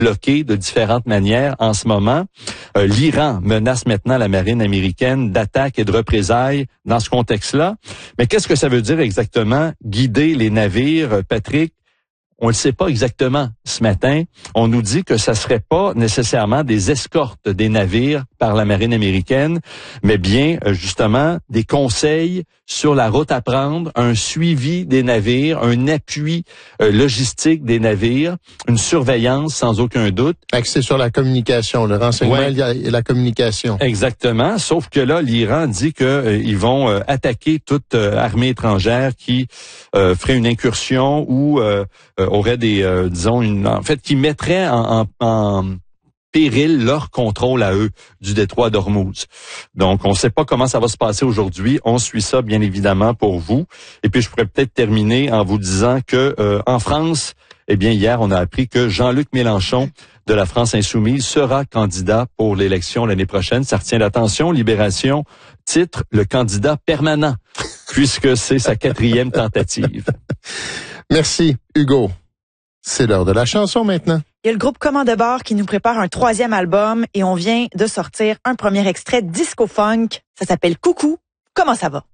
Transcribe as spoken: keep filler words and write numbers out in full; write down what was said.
bloquée de différentes manières en ce moment. Euh, L'Iran menace maintenant la marine américaine d'attaques et de représailles dans ce contexte-là. Mais qu'est-ce que ça veut dire exactement, guider les navires, Patrick? On ne le sait pas exactement ce matin. On nous dit que ça serait pas nécessairement des escortes des navires par la marine américaine, mais bien justement des conseils sur la route à prendre, un suivi des navires, un appui euh, logistique des navires, une surveillance sans aucun doute. Axé sur la communication, le renseignement ouais. et la communication. Exactement. Sauf que là, l'Iran dit que euh, ils vont euh, attaquer toute euh, armée étrangère qui euh, ferait une incursion ou euh, euh, aurait des, euh, disons, une, en fait, qui mettrait en, en, en péril leur contrôle à eux du détroit d'Ormuz. Donc, on ne sait pas comment ça va se passer aujourd'hui. On suit ça, bien évidemment, pour vous. Et puis, je pourrais peut-être terminer en vous disant que euh, en France, eh bien, hier, on a appris que Jean-Luc Mélenchon de la France insoumise sera candidat pour l'élection l'année prochaine. Ça retient l'attention. Libération titre le candidat permanent, puisque c'est sa quatrième tentative. Merci, Hugo. C'est l'heure de la chanson maintenant. Il y a le groupe Commande de bord qui nous prépare un troisième album et on vient de sortir un premier extrait disco funk. Ça s'appelle Coucou. Comment ça va?